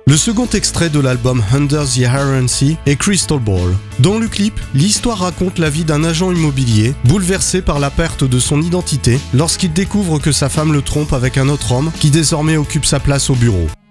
Le second extrait de l'album Under the Iron Sea est Crystal Ball. Dans le clip, l'histoire raconte la vie d'un agent immobilier bouleversé par la perte de son identité lorsqu'il découvre que sa femme le trompe avec un autre homme qui désormais occupe sa place au bureau.